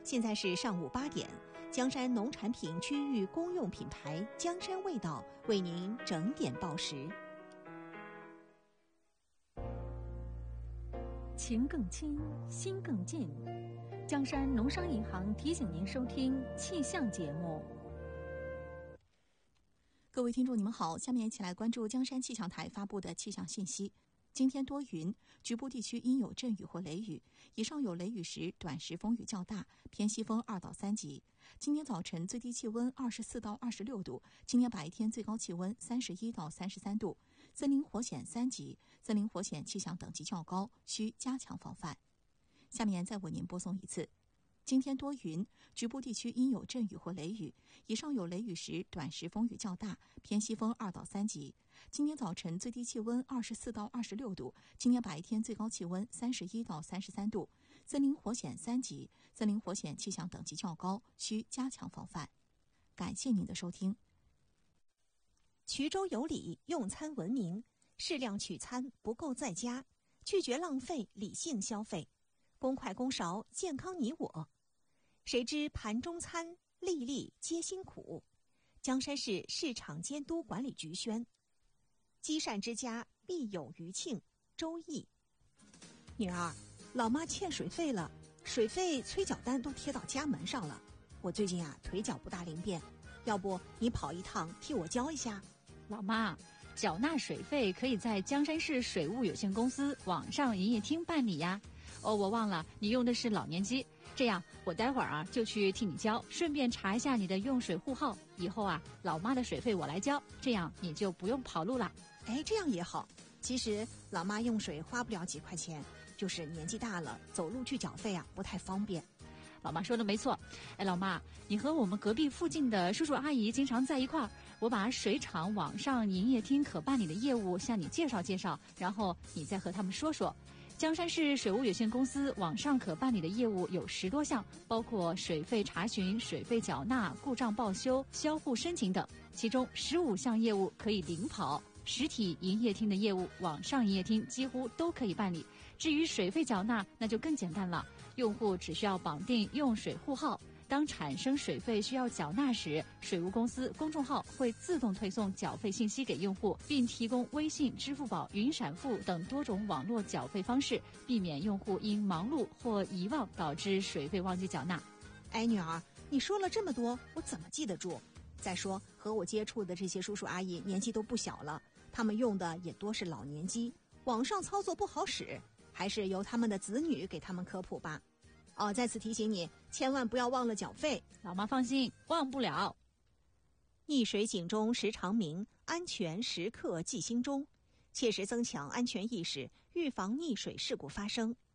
现在是上午8点，江山农产品区域公用品牌江山味道为您整点报时。 情更亲，心更近。江山农商银行提醒您收听气象节目。 各位听众，你们好，下面一起来关注江山气象台发布的气象信息。今天多云，局部地区应有阵雨或雷雨，以上有雷雨时短时风雨较大，偏西风2到3级。今天早晨最低气温24到26度，今天白天最高气温31到33度，森林火险3级，森林火险气象等级较高，需加强防范。下面再为您播送一次。今天多云，局部地区应有阵雨或雷雨，以上有雷雨时短时风雨较大，偏西风2到3级。今天早晨最低气温24到26度，今天白天最高气温31到33度，森林火险3级，森林火险气象等级较高，需加强防范。感谢您的收听。衢州有礼，用餐文明，适量取餐，不够在家，拒绝浪费，理性消费，公筷公勺，健康你我。谁知盘中餐，粒粒皆辛苦。江山市市场监督管理局宣。积善之家必有余庆。周易。女儿，老妈欠水费了，水费催缴单都贴到家门上了。我最近腿脚不大灵便，要不你跑一趟替我交一下？ 老妈，缴纳水费可以在江山市水务有限公司网上营业厅办理呀。哦，我忘了你用的是老年机，这样我待会儿就去替你交，顺便查一下你的用水户号，以后老妈的水费我来交，这样你就不用跑路了。 哎，这样也好。其实老妈用水花不了几块钱，就是年纪大了，走路去缴费不太方便。 老妈说的没错。哎，老妈，你和我们隔壁附近的叔叔阿姨经常在一块儿，我把水厂网上营业厅可办理的业务向你介绍介绍，然后你再和他们说说。江山市水务有限公司网上可办理的业务有10多项，包括水费查询、水费缴纳、故障报修、销户申请等，其中15项业务可以零跑。实体营业厅的业务，网上营业厅几乎都可以办理。至于水费缴纳，那就更简单了，用户只需要绑定用水户号，当产生水费需要缴纳时，水务公司公众号会自动推送缴费信息给用户，并提供微信、支付宝、云闪付等多种网络缴费方式，避免用户因忙碌或遗忘导致水费忘记缴纳。 哎，女儿，你说了这么多，我怎么记得住？再说和我接触的这些叔叔阿姨年纪都不小了，他们用的也多是老年机，网上操作不好使，还是由他们的子女给他们科普吧。再次提醒你，千万不要忘了缴费。 老妈放心，忘不了。 溺水警钟时常鸣，安全时刻记心中，切实增强安全意识，预防溺水事故发生。